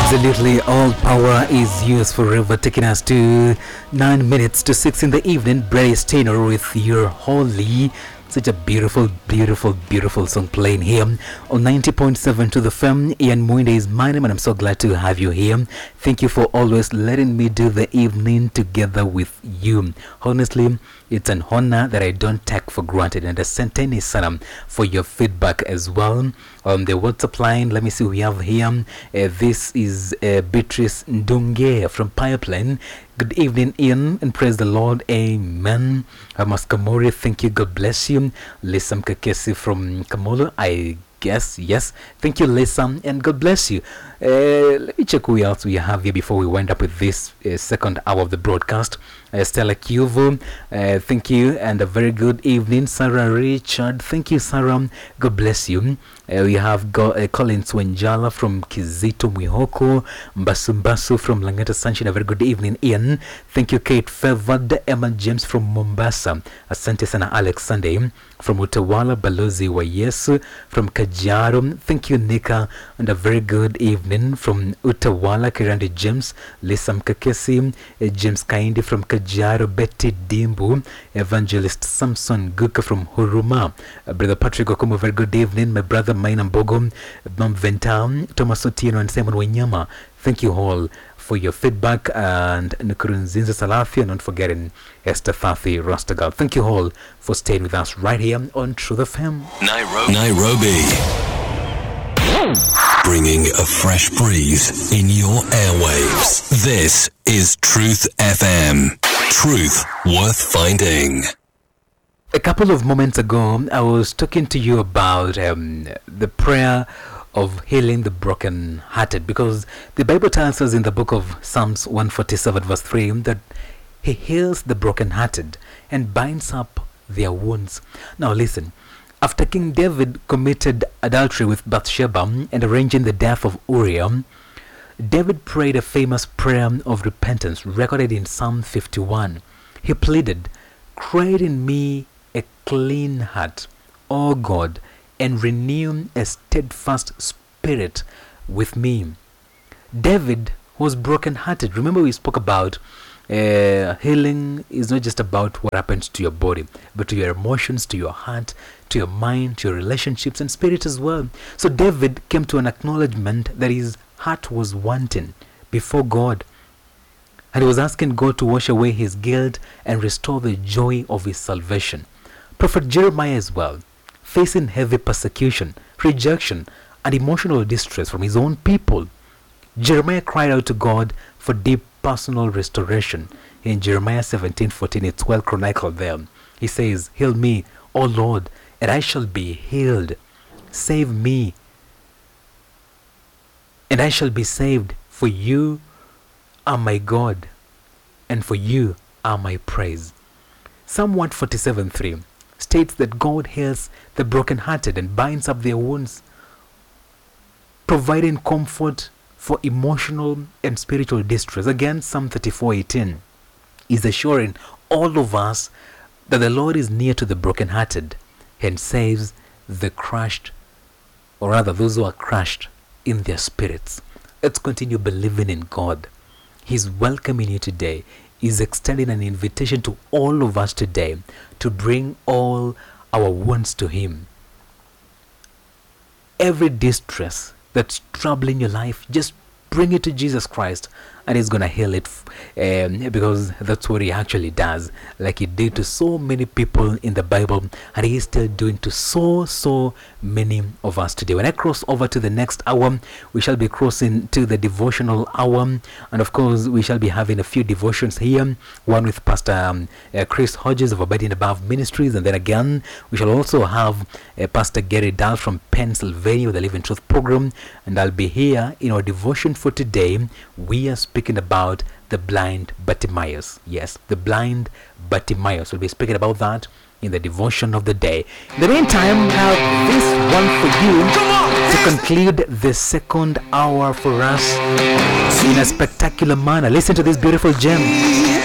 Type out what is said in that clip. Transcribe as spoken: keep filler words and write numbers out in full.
Absolutely, all power is yours forever, taking us to nine minutes to six in the evening. Brady Stainer with your holy. Such a beautiful, beautiful, beautiful song playing here on ninety point seven to the F M. Ian Mwinde is my name, and I'm so glad to have you here. Thank you for always letting me do the evening together with you. Honestly, it's an honor that I don't take for granted. And asanteni sana for your feedback as well. On the WhatsApp line, let me see who we have here. Uh, this is uh, Beatrice Ndunge from Pipeline. Good evening, Ian, and praise the Lord. Amen. Amos Kamori, thank you. God bless you. Lisa Mkakesi from Kamolo, I guess. Yes. Thank you, Lisa, and God bless you. Uh, let me check who else we have here before we wind up with this uh, second hour of the broadcast. Uh, Stella Kiuvu, uh, thank you, and a very good evening. Sarah Richard, thank you, Sarah. God bless you. Uh, we have go, uh, Colin Swenjala from Kizito Mwihoko, Mbasu Mbasu from Langata Sunshine. A very good evening, Ian. Thank you, Kate Favored, Emma James from Mombasa. Asante sana, Alex Sunday from Utawala, Balozi wa Yesu from Kajiado. Thank you, Nika, and a very good evening from Utawala. Kirandi James, Lisa Mkakesi, uh, James Kaindi from Kajiado, Betty Dimbu, Evangelist Samson Guka from Huruma, uh, Brother Patrick Okomo. Very good evening, my brother Maina Mbogo, Mom Ventam, Thomas Otieno, and Simon Wanyama. Thank you all for your feedback, and Nkurunzinza Salafi, and not forgetting Esther Fathi Rastagal. Thank you all for staying with us right here on Truth F M. Nairobi. Nairobi. Bringing a fresh breeze in your airwaves. This is Truth F M. Truth worth finding. A couple of moments ago, I was talking to you about um, the prayer of healing the broken-hearted, because the Bible tells us in the book of Psalms one forty-seven verse three that he heals the broken-hearted and binds up their wounds. Now listen, after King David committed adultery with Bathsheba and arranging the death of Uriah, David prayed a famous prayer of repentance recorded in Psalm fifty-one. He pleaded, "Create in me a clean heart, O God, and renew a steadfast spirit with me." David was broken-hearted. Remember, we spoke about uh, healing is not just about what happens to your body, but to your emotions, to your heart, to your mind, to your relationships and spirit as well. So David came to an acknowledgement that his heart was wanting before God, and he was asking God to wash away his guilt and restore the joy of his salvation. Prophet Jeremiah as well, facing heavy persecution, rejection, and emotional distress from his own people, Jeremiah cried out to God for deep personal restoration. In Jeremiah seventeen fourteen, it's well chronicled there. He says, "Heal me, O Lord, and I shall be healed. Save me, and I shall be saved, for you are my God, and for you are my praise." Psalm one forty-seven three states that God heals the brokenhearted and binds up their wounds, providing comfort for emotional and spiritual distress. Again, Psalm thirty-four eighteen is assuring all of us that the Lord is near to the brokenhearted and saves the crushed, or rather those who are crushed in their spirits. Let's continue believing in God. He's welcoming you today. Is extending an invitation to all of us today to bring all our wounds to him. Every distress that's troubling your life, just bring it to Jesus Christ, and he's gonna heal it, um, because that's what he actually does, like he did to so many people in the Bible, and he is still doing to so so many of us today. When I cross over to the next hour, we shall be crossing to the devotional hour, and of course we shall be having a few devotions here, one with Pastor um, uh, Chris Hodges of Abiding Above Ministries, and then again we shall also have uh, Pastor Gary Dahl from Pennsylvania with the Living Truth program, and I'll be here in our devotion for today. We are speaking about the blind Bartimaeus. Yes, the blind Bartimaeus. We'll be speaking about that in the devotion of the day. In the meantime, I have this one for you to conclude the second hour for us in a spectacular manner. Listen to this beautiful gem.